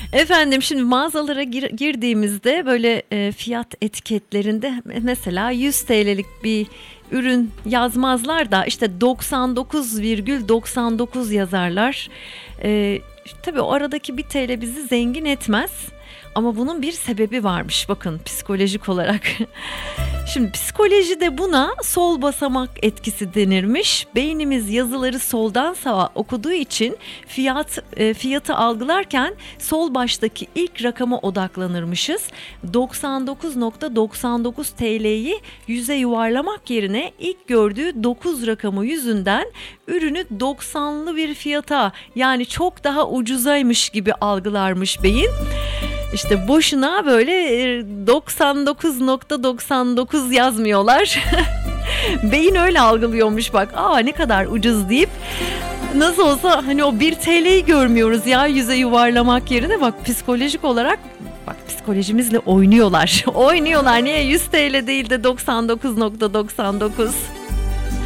Efendim şimdi mağazalara girdiğimizde böyle fiyat etiketlerinde mesela 100 TL'lik bir ürün yazmazlar da işte 99,99 yazarlar. Tabii o aradaki bir TL bizi zengin etmez. Ama bunun bir sebebi varmış bakın psikolojik olarak. Şimdi psikolojide buna sol basamak etkisi denirmiş. Beynimiz yazıları soldan sağa okuduğu için fiyatı algılarken sol baştaki ilk rakama odaklanırmışız. 99,99 TL'yi yüze yuvarlamak yerine ilk gördüğü 9 rakamı yüzünden ürünü 90'lı bir fiyata, yani çok daha ucuzaymış gibi algılarmış beyin. İşte boşuna böyle 99,99 yazmıyorlar. Beyin öyle algılıyormuş bak. Ne kadar ucuz deyip nasıl olsa hani o 1 TL'yi görmüyoruz ya yüze yuvarlamak yerine, bak psikolojik olarak bak psikolojimizle oynuyorlar. Oynuyorlar, niye 100 TL değil de 99,99.